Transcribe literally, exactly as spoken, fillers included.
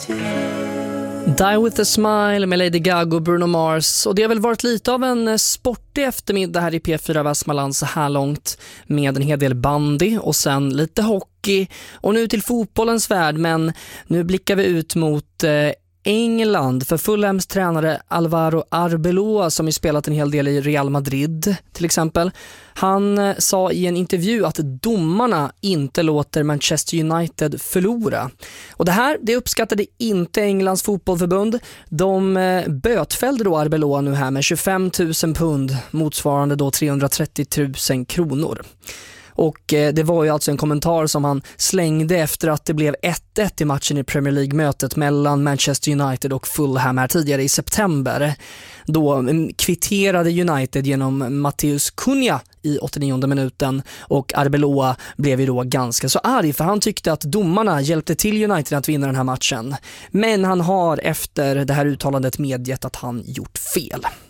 Die with a smile med Lady Gaga och Bruno Mars. Och det har väl varit lite av en sportig eftermiddag här i P fyra Västmanland så här långt, med en hel del bandy och sen lite hockey och nu till fotbollens värld. Men nu blickar vi ut mot eh, England för Fulhams tränare Alvaro Arbeloa, som ju spelat en hel del i Real Madrid till exempel. Han sa i en intervju att domarna inte låter Manchester United förlora. Och det här, det uppskattade inte Englands fotbollförbund. De bötfällde då Arbeloa nu här med tjugofem tusen pund, motsvarande då trehundratrettio tusen kronor. Och det var ju alltså en kommentar som han slängde efter att det blev ett ett i matchen i Premier League-mötet mellan Manchester United och Fulham här tidigare i september. Då kvitterade United genom Matheus Cunha i åttionionde minuten, och Arbeloa blev ju då ganska så arg för han tyckte att domarna hjälpte till United att vinna den här matchen. Men han har efter det här uttalandet medgett att han gjort fel.